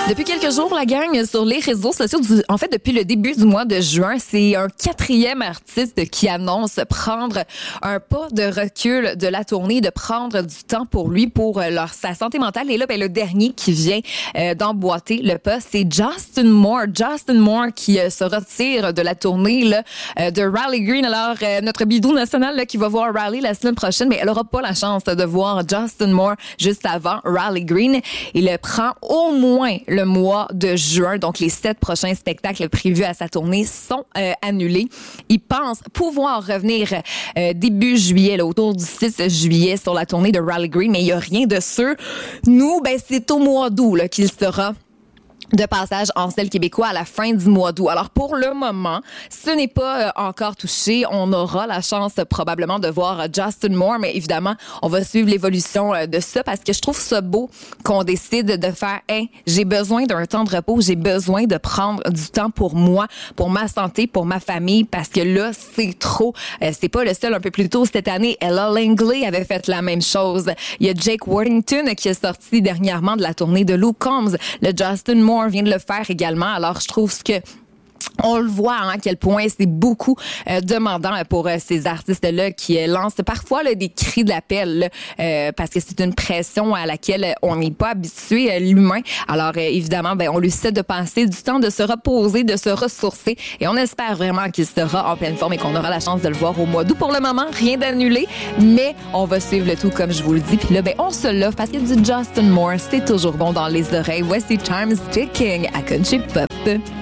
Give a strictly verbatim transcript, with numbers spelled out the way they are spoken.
Depuis quelques jours, la gang sur les réseaux sociaux, du, en fait, depuis le début du mois de juin, c'est un quatrième artiste qui annonce prendre un pas de recul de la tournée, de prendre du temps pour lui, pour euh, leur, sa santé mentale. Et là, ben, le dernier qui vient euh, d'emboîter le pas, c'est Justin Moore. Justin Moore qui euh, se retire de la tournée là, euh, de Riley Green. Alors, euh, notre bidou national là, qui va voir Riley la semaine prochaine, mais elle aura pas la chance de voir Justin Moore juste avant Riley Green. Il prend au moins le mois de juin, donc les sept prochains spectacles prévus à sa tournée sont euh, annulés. Il pense pouvoir revenir euh, début juillet, là, autour du six juillet sur la tournée de Riley Green, mais il n'y a rien de sûr. Nous, ben c'est au mois d'août là, qu'il sera de passage en ciel québécois à la fin du mois d'août. Alors, pour le moment, ce n'est pas euh, encore touché. On aura la chance euh, probablement de voir euh, Justin Moore, mais évidemment, on va suivre l'évolution euh, de ça parce que je trouve ça beau qu'on décide de faire « Hey, j'ai besoin d'un temps de repos, j'ai besoin de prendre du temps pour moi, pour ma santé, pour ma famille, parce que là, c'est trop. Euh, c'est pas le seul. Un peu plus tôt cette année, Ella Langley avait fait la même chose. Il y a Jake Worthington qui est sorti dernièrement de la tournée de Luke Combs. Le Justin Moore vient de le faire également. Alors, je trouve que on le voit hein, à quel point c'est beaucoup euh, demandant pour euh, ces artistes-là qui euh, lancent parfois là, des cris d'appel là, euh, parce que c'est une pression à laquelle on n'est pas habitué, euh, l'humain. Alors euh, évidemment, ben, on lui cède de passer du temps, de se reposer, de se ressourcer et on espère vraiment qu'il sera en pleine forme et qu'on aura la chance de le voir au mois d'août. Pour le moment, rien d'annulé, mais on va suivre le tout comme je vous le dis. Puis là, ben, on se l'offre parce que du Justin Moore, c'est toujours bon dans les oreilles. Voici Time's Ticking à Country Pop.